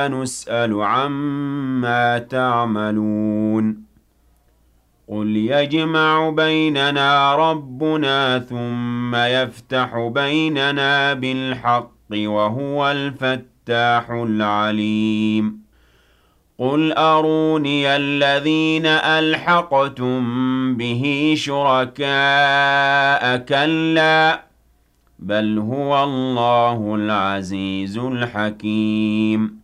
نسأل عما تعملون قل يجمع بيننا ربنا ثم يفتح بيننا بالحق وهو الفتاح العليم قل أروني الذين ألحقتم به شركاء كلا بل هو الله العزيز الحكيم